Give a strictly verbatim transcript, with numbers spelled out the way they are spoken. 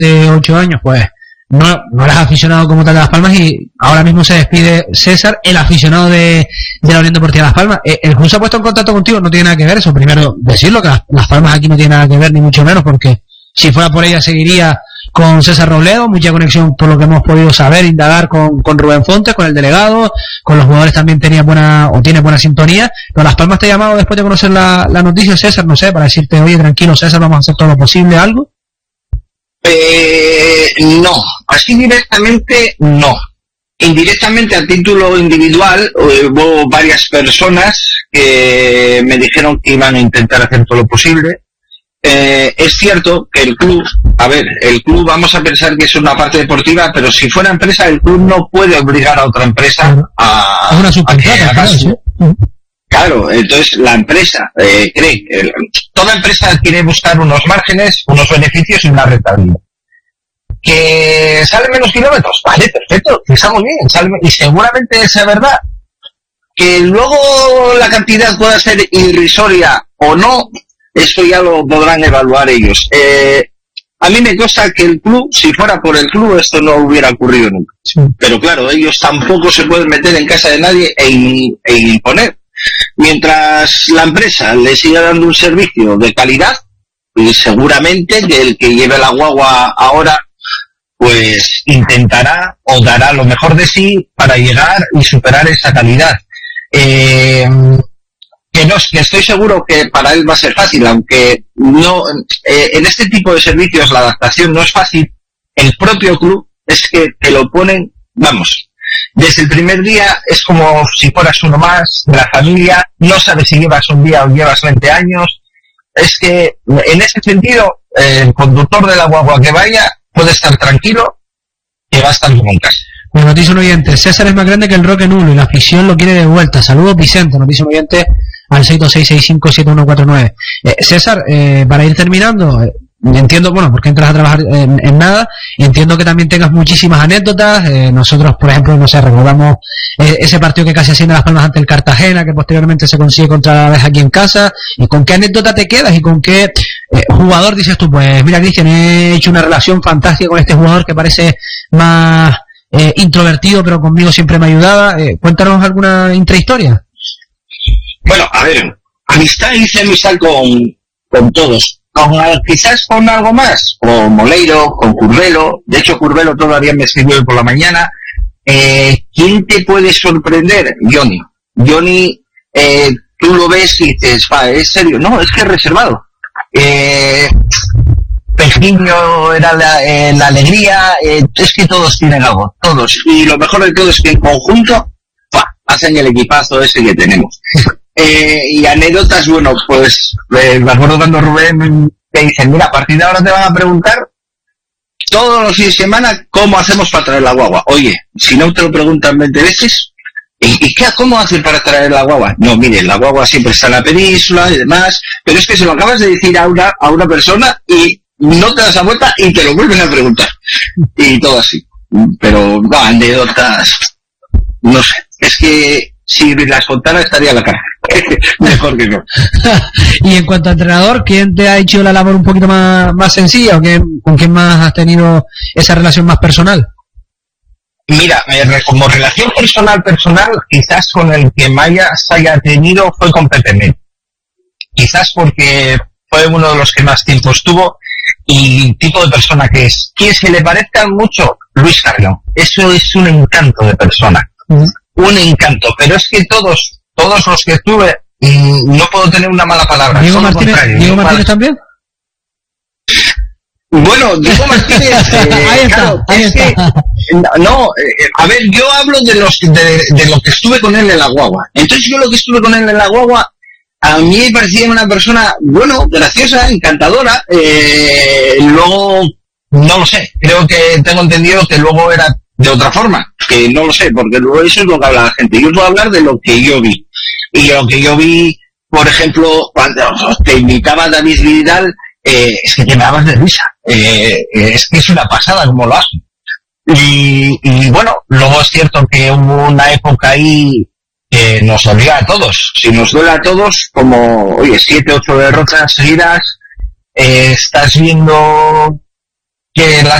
siete, ocho años, pues no, no eras aficionado como tal de Las Palmas y ahora mismo se despide César, el aficionado de, de la Unión Deportiva Las Palmas. Eh, el club se ha puesto en contacto contigo, no tiene nada que ver eso. Primero, decirlo que Las, Las Palmas aquí no tiene nada que ver, ni mucho menos, porque si fuera por ella seguiría con César Robledo, mucha conexión por lo que hemos podido saber, indagar con, con Rubén Fontes, con el delegado, con los jugadores también tenía buena, o tiene buena sintonía. Pero Las Palmas te ha llamado después de conocer la, la noticia, César, no sé, para decirte, oye, tranquilo, César, vamos a hacer todo lo posible, algo. Eh, no, así directamente no. Indirectamente a título individual hubo varias personas que me dijeron que iban a intentar hacer todo lo posible. Eh, es cierto que el club, a ver, el club vamos a pensar que es una parte deportiva, pero si fuera empresa, el club no puede obligar a otra empresa a, a, una a que haga su... ¿sí? Claro, entonces la empresa eh, cree, eh, toda empresa quiere buscar unos márgenes, unos beneficios y una rentabilidad. ¿Que sale menos kilómetros? Vale, perfecto, estamos bien, sale, y seguramente sea verdad. Que luego la cantidad pueda ser irrisoria o no, eso ya lo podrán evaluar ellos. Eh, a mí me consta que el club, si fuera por el club, esto no hubiera ocurrido nunca. Sí. Pero claro, ellos tampoco se pueden meter en casa de nadie e, in, e imponer. Mientras la empresa le siga dando un servicio de calidad, y seguramente que el que lleve la guagua ahora, pues intentará o dará lo mejor de sí para llegar y superar esa calidad. Eh, que no, que estoy seguro que para él va a ser fácil, aunque no, eh, en este tipo de servicios la adaptación no es fácil. El propio club es que te lo ponen, vamos, desde el primer día es como si fueras uno más de la familia, no sabes si llevas un día o llevas veinte años. Es que en ese sentido eh, el conductor de la guagua que vaya puede estar tranquilo que va a estar como en casa. Pues nos dice un oyente, César es más grande que el Roque Nulo y la afición lo quiere de vuelta. Saludos, Vicente, nos dice un oyente al seis dos seis seis cinco siete uno cuatro nueve. Eh, César, eh, para ir terminando, eh, entiendo, bueno, porque entras a trabajar en, en nada, entiendo que también tengas muchísimas anécdotas. Eh, nosotros, por ejemplo, no sé, recordamos eh, ese partido que casi haciendo Las Palmas ante el Cartagena, que posteriormente se consigue contra la vez aquí en casa. ¿Y con qué anécdota te quedas y con qué eh, jugador dices tú? Pues mira, Cristian, he hecho una relación fantástica con este jugador que parece más eh, introvertido, pero conmigo siempre me ayudaba. Eh, cuéntanos alguna intrahistoria. Bueno, a ver, amistad hice amistad con, con todos. Con, quizás con algo más, con Moleiro, con Curvelo. De hecho, Curvelo todavía me escribió hoy por la mañana. Eh, ¿Quién te puede sorprender? Johnny. Johnny, eh, tú lo ves y dices, va, ¿es serio? No, es que es reservado. Eh, Pejiño era la, eh, la alegría. Eh, es que todos tienen algo, todos. Y lo mejor de todo es que en conjunto, va, hacen el equipazo ese que tenemos. Eh, y anécdotas, bueno, pues eh, me acuerdo cuando Rubén te dice, mira, a partir de ahora te van a preguntar todos los fines de semana cómo hacemos para traer la guagua. Oye, si no te lo preguntan veinte veces, ¿y, y qué, cómo hacen para traer la guagua? No, mire, la guagua siempre está en la península y demás, pero es que se lo acabas de decir a una, a una persona y no te das la vuelta y te lo vuelven a preguntar. Y todo así. Pero, no, anécdotas, no sé, es que si las contara estaría la cara. Mejor que no. Y en cuanto a entrenador, ¿quién te ha hecho la labor un poquito más, más sencilla o quién, con quién más has tenido esa relación más personal? Mira, como relación personal personal, quizás con el que más haya tenido fue con Pepe Mel. Quizás porque fue uno de los que más tiempo estuvo y tipo de persona que es. ¿Quién se le parezca mucho? Luis Carrión. Eso es un encanto de persona. Uh-huh. Un encanto, pero es que todos todos los que estuve mmm, no puedo tener una mala palabra. ¿Diego Martínez, ¿Diego Martínez también? Bueno, Diego Martínez eh, ahí está, claro, ahí es está. Que, no, eh, a ver, yo hablo de los de, de lo que estuve con él en la guagua. Entonces yo lo que estuve con él en la guagua a mí me parecía una persona, bueno, graciosa, encantadora. Eh, luego, no lo sé, creo que tengo entendido que luego era de otra forma, que no lo sé, porque luego eso es lo que habla la gente. Yo puedo hablar de lo que yo vi. Y lo que yo vi, por ejemplo, cuando te invitaba David Vidal, eh, es que te me dabas de risa. Eh, es que es una pasada como lo hacen. Y, y bueno, luego es cierto que hubo una época ahí que nos dolía a todos. Si nos duele a todos, como, oye, siete, ocho derrotas seguidas, eh, estás viendo que las